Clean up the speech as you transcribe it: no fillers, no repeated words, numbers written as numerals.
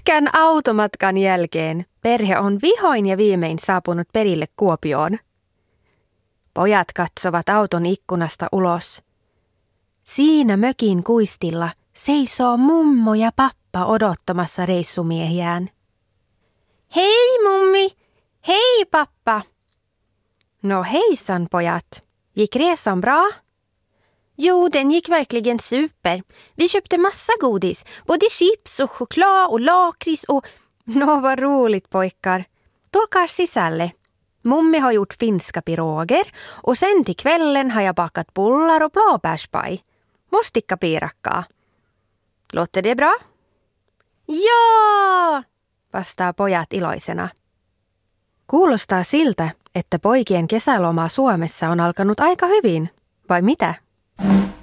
Pitkän automatkan jälkeen perhe on vihoin ja viimein saapunut perille Kuopioon. Pojat katsovat auton ikkunasta ulos. Siinä mökin kuistilla seisoo mummo ja pappa odottamassa reissumiehiään. Hei mummi! Hei pappa! No hejsan pojat! Gick resan bra? Jo, den gick verkligen super. Vi köpte massa godis, både chips och choklad och lakrits och... Nå, vad roligt pojkar. Tulkaa sisälle. Mummi har gjort finska piroger och sen till kvällen har jag bakat bullar och blåbärspaj. Mustikkapiirakkaa. Låter det bra? Joo! Vastaa pojat iloisena. Kuulostaa siltä, että poikien kesäloma Suomessa on alkanut aika hyvin. Vai mitä?